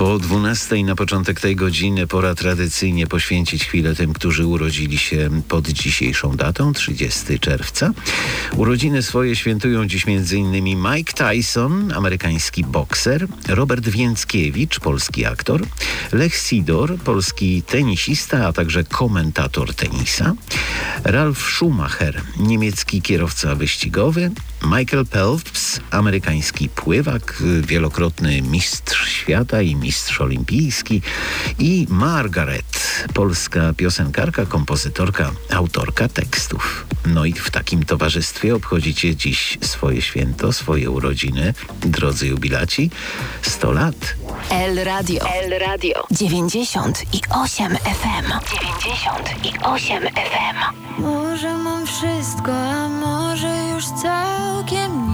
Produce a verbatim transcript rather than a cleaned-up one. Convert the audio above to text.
Po dwunastej na początek tej godziny pora tradycyjnie poświęcić chwilę tym, którzy urodzili się pod dzisiejszą datą, trzydziestego czerwca. Urodziny swoje świętują dziś m.in. Mike Tyson, amerykański bokser, Robert Więckiewicz, polski aktor, Lech Sidor, polski tenisista, a także komentator tenisa, Ralf Schumacher, niemiecki kierowca wyścigowy, Michael Phelps, amerykański pływak, wielokrotny mistrz świata i mistrz olimpijski, i Margaret, polska piosenkarka, kompozytorka, autorka tekstów. No i w takim towarzystwie obchodzicie dziś swoje święto, swoje urodziny, drodzy jubilaci, sto lat. El Radio. El Radio. dziewięćdziesiąt i osiem F M. dziewięćdziesiąt i osiem F M. Może mam wszystko, a może już całkiem nie.